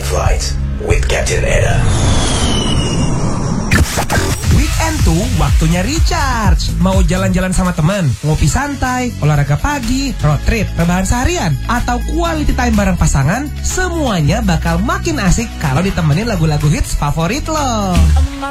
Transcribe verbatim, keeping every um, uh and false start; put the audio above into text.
Night Flight with Captain Eda. Weekend tuh waktunya recharge. Mau jalan-jalan sama teman, ngopi santai, olahraga pagi, road trip, rebahan seharian, atau quality time bareng pasangan, semuanya bakal makin asik kalau ditemenin lagu-lagu hits favorit lo.